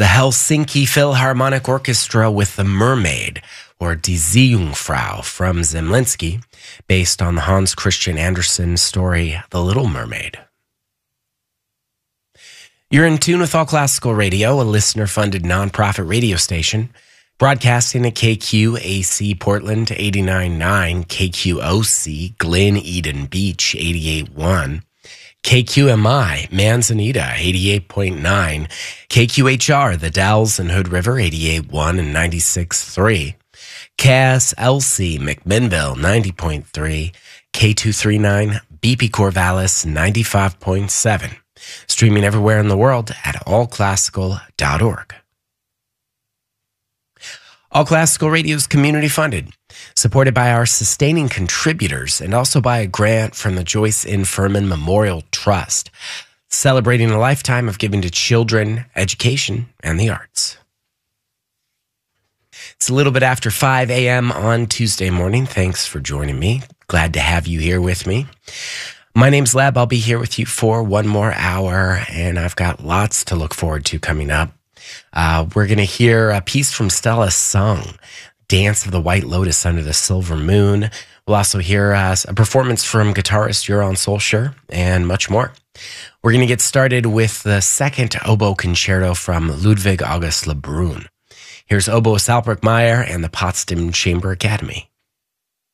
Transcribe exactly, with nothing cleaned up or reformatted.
The Helsinki Philharmonic Orchestra with The Mermaid, or Die Seejungfrau from Zemlinsky, based on the Hans Christian Andersen story The Little Mermaid. You're in tune with All Classical Radio, a listener-funded nonprofit radio station, broadcasting at K Q A C Portland eighty-nine point nine, K Q O C Glen Eden Beach eighty-eight point one, K Q M I Manzanita eighty-eight point nine, K Q H R The Dalles and Hood River eighty-eight point one and ninety-six point three, K S L C McMinnville ninety point three, K two thirty-nine B P Corvallis ninety-five point seven. Streaming everywhere in the world at all classical dot org. All Classical Radio is community funded, supported by our sustaining contributors and also by a grant from the Joyce N. Furman Memorial Trust, celebrating a lifetime of giving to children, education, and the arts. It's a little bit after five a.m. on Tuesday morning. Thanks for joining me. Glad to have you here with me. My name's Leb. I'll be here with you for one more hour, and I've got lots to look forward to coming up. Uh, we're going to hear a piece from Stella Sung, Dance of the White Lotus Under the Silver Moon. We'll also hear uh, a performance from guitarist Joran Solskjaer and much more. We're going to get started with the second oboe concerto from Ludwig August Lebrun. Here's oboist Albrecht Meyer and the Potsdam Chamber Academy.